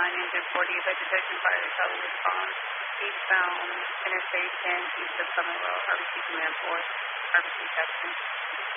Engine 40, vegetation fire recovery response, eastbound Interstate 10, east of Summit Road, RBC Command Force, RBC testing.